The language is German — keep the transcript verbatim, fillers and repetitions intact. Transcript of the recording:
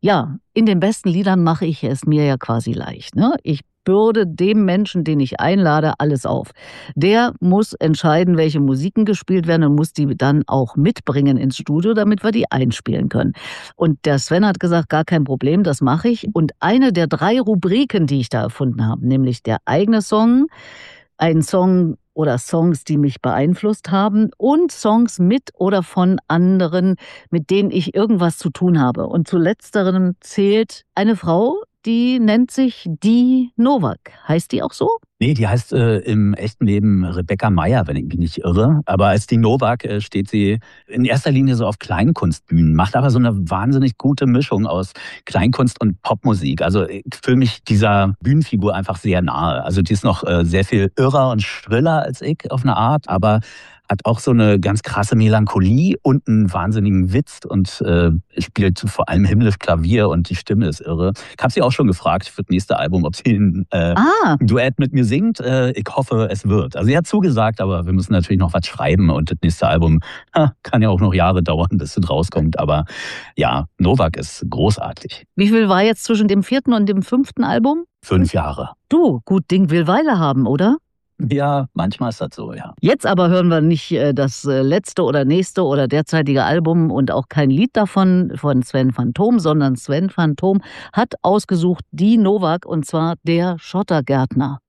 Ja, in den besten Liedern mache ich es mir ja quasi leicht, ne? Ich bürde dem Menschen, den ich einlade, alles auf. Der muss entscheiden, welche Musiken gespielt werden und muss die dann auch mitbringen ins Studio, damit wir die einspielen können. Und der Sven hat gesagt: „Gar kein Problem, das mache ich.“ Und eine der drei Rubriken, die ich da erfunden habe, nämlich der eigene Song, ein Song oder Songs, die mich beeinflusst haben und Songs mit oder von anderen, mit denen ich irgendwas zu tun habe. Und zu letzterem zählt eine Frau, die nennt sich Die Novak. Heißt die auch so? Ne, die heißt, äh, im echten Leben Rebecca Meyer, wenn ich mich nicht irre. Aber als Die Novak, äh, steht sie in erster Linie so auf Kleinkunstbühnen, macht aber so 'ne wahnsinnig gute Mischung aus Kleinkunst und Popmusik. Also, ich fühle mich dieser Bühnenfigur einfach sehr nahe. Also, die ist noch, äh, sehr viel irrer und schriller als ich auf 'ne Art, aber hat auch so 'ne ganz krasse Melancholie und 'n wahnsinnigen Witz und, äh, spielt vor allem himmlisch Klavier und die Stimme ist irre. Ich habe sie auch schon gefragt für das nächste Album, ob sie 'n, äh, Ah. 'n Duett mit mir singt. Äh, ich hoffe, es wird. Also, sie hat zugesagt, aber wir müssen natürlich noch was schreiben und das nächste Album, ha, kann ja auch noch Jahre dauern, bis das rauskommt. Aber ja, Novak ist großartig. Wie viel war jetzt zwischen dem vierten und dem fünften Album? fünf Jahre. Du, gut Ding will Weile haben, oder? Ja, manchmal ist das so, ja. Jetzt aber hören wir nicht, äh, das, äh, letzte oder nächste oder derzeitige Album und auch kein Lied davon von Sven Phantom, sondern Sven Phantom hat ausgesucht Die Novak und zwar Der Schottergärtner.